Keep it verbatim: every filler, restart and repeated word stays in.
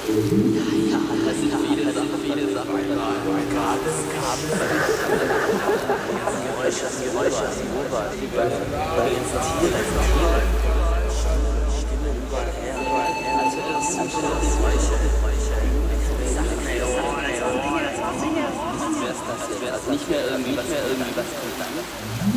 Ja, das sind viele Sachen, viele Sachen. Kabel, Kabel, Geräusche, Geräusche, überall, überall, jetzt Tiere, Tiere. Stimme überall her, überall her. Also das sind schon die Geräusche, Geräusche. Sachen, das wäre das, das wäre das nicht mehr irgendwie, nicht mehr irgendwie was.